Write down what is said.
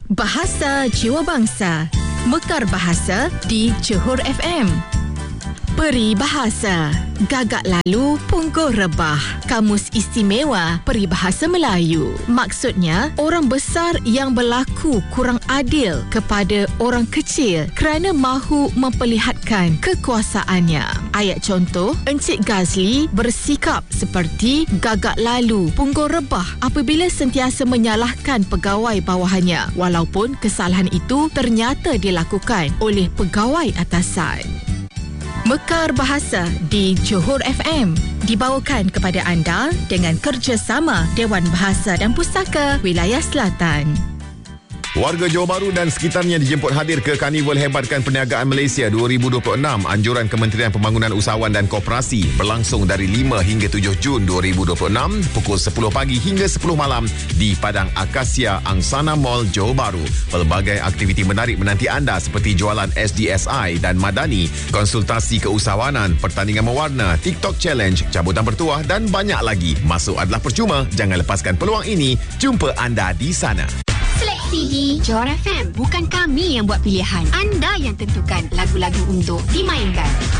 Bahasa Jiwa Bangsa. Mekar Bahasa di Johor FM. Peribahasa. Gagak lalu punggur rebah. Kamus Istimewa Peribahasa Melayu. Maksudnya, orang besar yang berlaku kurang adil kepada orang kecil kerana mahu memperlihatkan kekuasaannya. Ayat contoh, Encik Gazli bersikap seperti gagak lalu punggur rebah apabila sentiasa menyalahkan pegawai bawahannya walaupun kesalahan itu ternyata dilakukan oleh pegawai atasan. Mekar Bahasa di Johor FM dibawakan kepada anda dengan kerjasama Dewan Bahasa dan Pustaka Wilayah Selatan. Warga Johor Bahru dan sekitarnya dijemput hadir ke Karnival Hebatkan Perniagaan Malaysia 2026. Anjuran Kementerian Pembangunan Usahawan dan Koperasi berlangsung dari 5 hingga 7 Jun 2026 pukul 10 pagi hingga 10 malam di Padang Akasia Angsana Mall Johor Bahru. Pelbagai aktiviti menarik menanti anda seperti jualan SDSI dan Madani, konsultasi keusahawanan, pertandingan mewarna, TikTok Challenge, cabutan bertuah dan banyak lagi. Masuk adalah percuma. Jangan lepaskan peluang ini. Jumpa anda di sana. Seleksi di Johor FM. Bukan kami yang buat pilihan. Anda yang tentukan lagu-lagu untuk dimainkan.